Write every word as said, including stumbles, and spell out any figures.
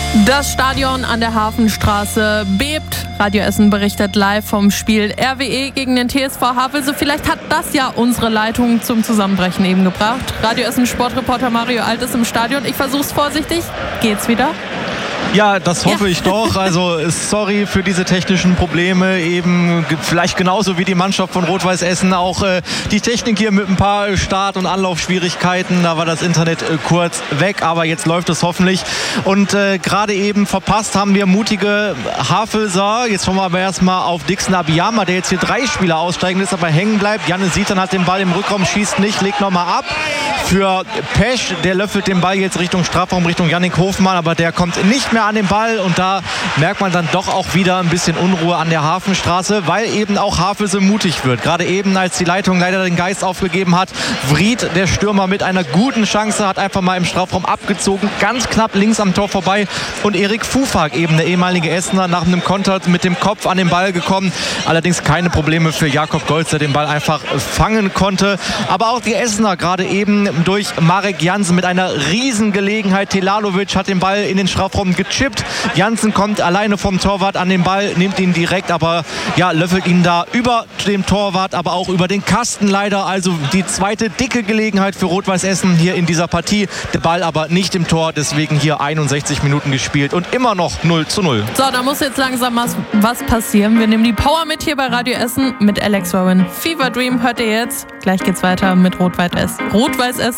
Das Stadion an der Hafenstraße bebt. Radio Essen berichtet live vom Spiel R W E gegen den T S V Havelse. Vielleicht hat das ja unsere Leitung zum Zusammenbrechen eben gebracht. Radio Essen Sportreporter Mario Alt ist im Stadion. Ich versuch's vorsichtig. Geht's wieder? Ja, das hoffe ja. ich doch. Also sorry für diese technischen Probleme. Eben vielleicht genauso wie die Mannschaft von Rot-Weiß Essen. Auch äh, die Technik hier mit ein paar Start- und Anlaufschwierigkeiten. Da war das Internet äh, kurz weg, aber jetzt läuft es hoffentlich. Und äh, gerade eben verpasst haben wir mutige Havelser. Jetzt schauen wir aber erstmal auf Dixon Abiyama, der jetzt hier drei Spieler aussteigen lässt, aber hängen bleibt. Janne Sietern hat den Ball im Rückraum, schießt nicht, legt nochmal ab. Für Pesch, der löffelt den Ball jetzt Richtung Strafraum, Richtung Yannick Hofmann, aber der kommt nicht mehr an den Ball und da merkt man dann doch auch wieder ein bisschen Unruhe an der Hafenstraße, weil eben auch Havelse mutig wird. Gerade eben, als die Leitung leider den Geist aufgegeben hat, Vried, der Stürmer, mit einer guten Chance, hat einfach mal im Strafraum abgezogen, ganz knapp links am Tor vorbei und Erik Fufak, eben der ehemalige Essener, nach einem Konter mit dem Kopf an den Ball gekommen. Allerdings keine Probleme für Jakob Golz, der den Ball einfach fangen konnte. Aber auch die Essener gerade eben durch Marek Jansen mit einer Riesengelegenheit. Telalovic hat den Ball in den Strafraum gechippt. Jansen kommt alleine vom Torwart an den Ball, nimmt ihn direkt, aber ja, löffelt ihn da über dem Torwart, aber auch über den Kasten leider. Also die zweite dicke Gelegenheit für Rot-Weiß Essen hier in dieser Partie. Der Ball aber nicht im Tor, deswegen hier einundsechzig Minuten gespielt und immer noch null zu null. So, da muss jetzt langsam was, was passieren. Wir nehmen die Power mit hier bei Radio Essen mit Alex Rowan. Fever Dream hört ihr jetzt. Gleich geht's weiter mit Rot-Weiß Essen. Rot-Weiß Essen.